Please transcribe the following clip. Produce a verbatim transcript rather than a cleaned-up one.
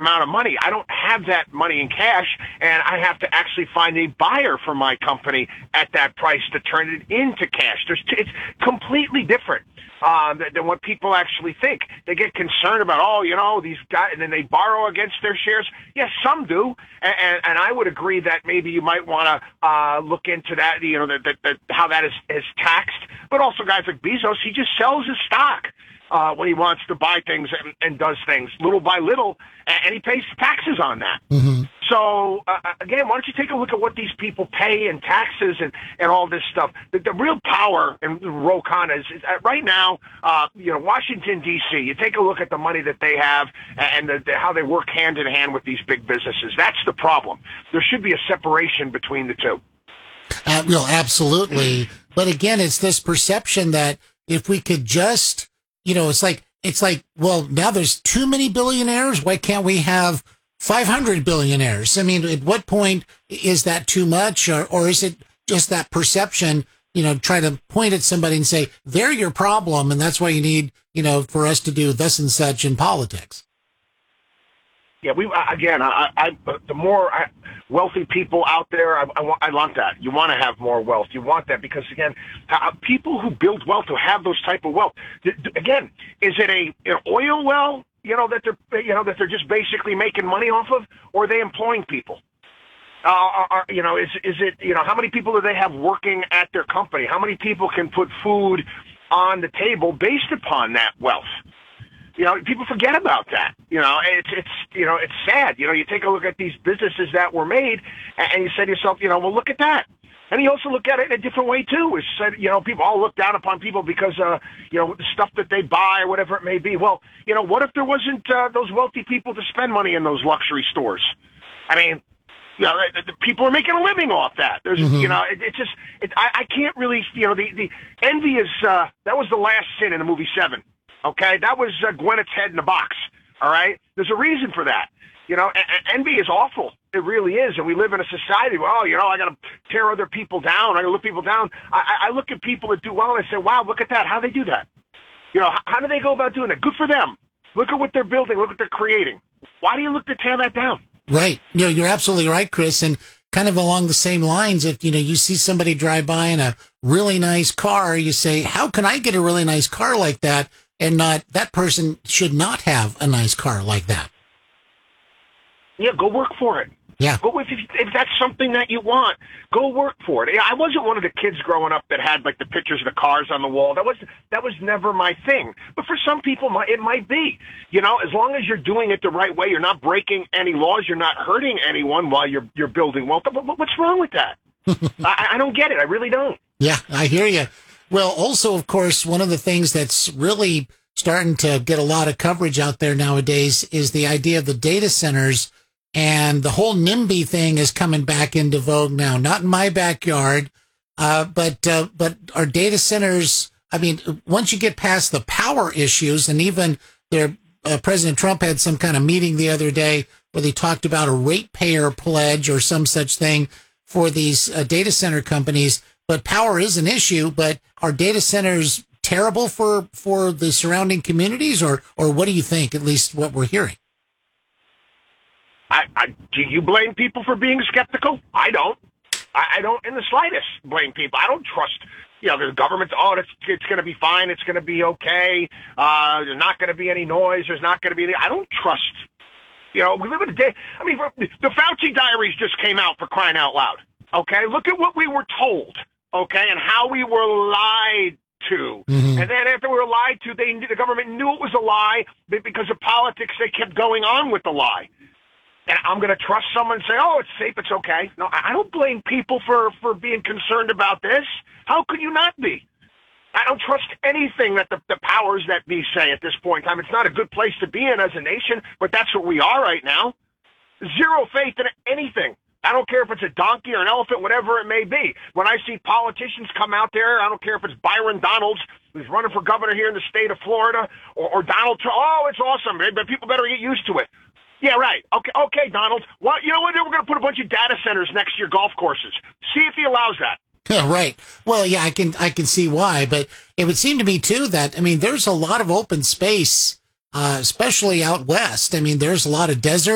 amount of money. I don't have that money in cash, and I have to actually find a buyer for my company at that price to turn it into cash. There's t- it's completely different um, than, than what people actually think. They get concerned about, oh, you know, these guys, and then they borrow against their shares. Yes, some do, and, and, and I would agree that maybe you might want to uh, look into that, you know, that, that, that how that is, is taxed. But also guys like Bezos, he just sells his stock uh, when he wants to buy things and, and does things little by little, and, and he pays taxes on that. Mm-hmm. So, uh, again, why don't you take a look at what these people pay in taxes and, and all this stuff. The, the real power in Ro Khanna is, is uh, right now, uh, you know, Washington, D C, you take a look at the money that they have and the, the, how they work hand in hand with these big businesses. That's the problem. There should be a separation between the two. Uh, well, absolutely. But again, it's this perception that if we could just, you know, it's like, it's like, well, now there's too many billionaires. Why can't we have five hundred billionaires? I mean, at what point is that too much? Or, or is it just that perception, you know, try to point at somebody and say, they're your problem. And that's why you need, you know, for us to do this and such in politics. Yeah, we again. I, I the more I, wealthy people out there, I, I, want, I want that. You want to have more wealth. You want that because again, uh, people who build wealth, who have those type of wealth, th- th- again, is it a an oil well? You know that they're you know that they're just basically making money off of, or are they employing people? Uh, are, are, you know, is is it you know how many people do they have working at their company? How many people can put food on the table based upon that wealth? You know, people forget about that. You know, it's it's you know it's sad. You know, you take a look at these businesses that were made, and you say to yourself, you know, well, look at that. And you also look at it in a different way too. Is said, you know, people all look down upon people because uh, you know, the stuff that they buy or whatever it may be. Well, you know, what if there wasn't uh, those wealthy people to spend money in those luxury stores? I mean, you know, the, the people are making a living off that. There's, mm-hmm. you know, it, it's just, it, I, I can't really, you know, the the envy is uh, that was the last sin in the movie Seven. Okay, that was uh, Gwyneth's head in a box. All right, there's a reason for that. You know, a- envy is awful. It really is, and we live in a society where, oh, you know, I got to tear other people down. I got to look people down. I-, I look at people that do well, and I say, wow, look at that. How they do that? You know, how, how do they go about doing that? Good for them. Look at what they're building. Look what they're creating. Why do you look to tear that down? Right. You know, you're absolutely right, Chris. And kind of along the same lines, if, you know, you see somebody drive by in a really nice car, you say, how can I get a really nice car like that? And not, that person should not have a nice car like that. Yeah, go work for it. Yeah. Go if, if that's something that you want, go work for it. I wasn't one of the kids growing up that had like the pictures of the cars on the wall. That was that was never my thing. But for some people, it might be. You know, as long as you're doing it the right way, you're not breaking any laws, you're not hurting anyone while you're you're building wealth. What's wrong with that? I, I don't get it. I really don't. Yeah, I hear you. Well, also, of course, one of the things that's really starting to get a lot of coverage out there nowadays is the idea of the data centers, and the whole NIMBY thing is coming back into vogue now. Not in my backyard, uh, but uh, but our data centers, I mean, once you get past the power issues, and even their uh, President Trump had some kind of meeting the other day where they talked about a ratepayer pledge or some such thing for these uh, data center companies. But power is an issue, but are data centers terrible for, for the surrounding communities, or, or what do you think, at least what we're hearing? I, I, do you blame people for being skeptical? I don't. I, I don't in the slightest blame people. I don't trust, you know, the government. Oh, it's, it's going to be fine. It's going to be okay. Uh, there's not going to be any noise. There's not going to be any. I don't trust. You know, we live in a day. I mean, the Fauci diaries just came out, for crying out loud. Okay, look at what we were told. Okay, and how we were lied to. Mm-hmm. And then after we were lied to, they the government knew it was a lie, but because of politics, they kept going on with the lie. And I'm going to trust someone and say, oh, it's safe, it's okay. No, I don't blame people for, for being concerned about this. How could you not be? I don't trust anything that the, the powers that be say at this point in time. It's not a good place to be in as a nation, but that's what we are right now. Zero faith in anything. I don't care if it's a donkey or an elephant, whatever it may be. When I see politicians come out there, I don't care if it's Byron Donalds, who's running for governor here in the state of Florida, or, or Donald Trump. Oh, it's awesome, but people better get used to it. Yeah, right. Okay, okay, Donald. Well, you know what? We're going to put a bunch of data centers next to your golf courses. See if he allows that. Yeah, right. Well, yeah, I can I can see why, but it would seem to me too that, I mean, there's a lot of open space, uh, especially out west. I mean, there's a lot of desert.